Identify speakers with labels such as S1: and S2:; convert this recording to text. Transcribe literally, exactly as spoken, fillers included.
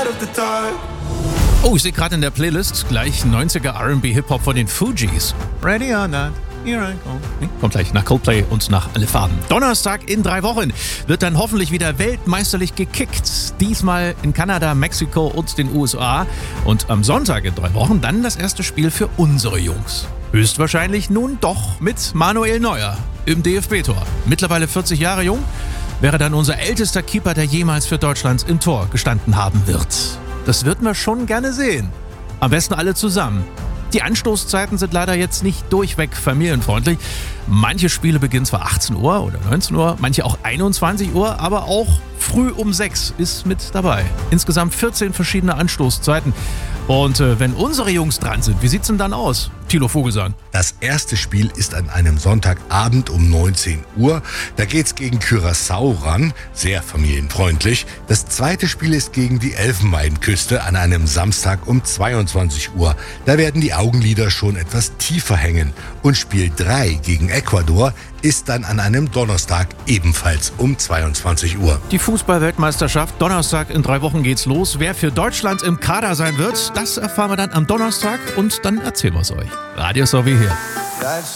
S1: Oh, ich sehe gerade in der Playlist gleich neunziger R and B Hip-Hop von den Fugees. Ready or not, here I go. Kommt gleich nach Coldplay und nach Alle Farben. Donnerstag in drei Wochen wird dann hoffentlich wieder weltmeisterlich gekickt. Diesmal in Kanada, Mexiko und den U S A. Und am Sonntag in drei Wochen dann das erste Spiel für unsere Jungs. Höchstwahrscheinlich nun doch mit Manuel Neuer im D F B-Tor. Mittlerweile vierzig Jahre jung, wäre dann unser ältester Keeper, der jemals für Deutschland im Tor gestanden haben wird. Das würden wir schon gerne sehen. Am besten alle zusammen. Die Anstoßzeiten sind leider jetzt nicht durchweg familienfreundlich. Manche Spiele beginnen zwar achtzehn Uhr oder neunzehn Uhr, manche auch einundzwanzig Uhr, aber auch früh um sechs ist mit dabei. Insgesamt vierzehn verschiedene Anstoßzeiten. Und äh, wenn unsere Jungs dran sind, wie sieht's denn dann aus? Thilo Vogelsang.
S2: Das erste Spiel ist an einem Sonntagabend um neunzehn Uhr. Da geht's gegen Curaçao ran, sehr familienfreundlich. Das zweite Spiel ist gegen die Elfenbeinküste an einem Samstag um zweiundzwanzig Uhr. Da werden die Augenlider schon etwas tiefer hängen. Und Spiel drei gegen Ecuador ist dann an einem Donnerstag ebenfalls um zweiundzwanzig Uhr.
S1: Die Fußball-Weltmeisterschaft, Donnerstag in drei Wochen geht's los. Wer für Deutschland im Kader sein wird, das erfahren wir dann am Donnerstag und dann erzählen wir es euch. Radio so wie hier.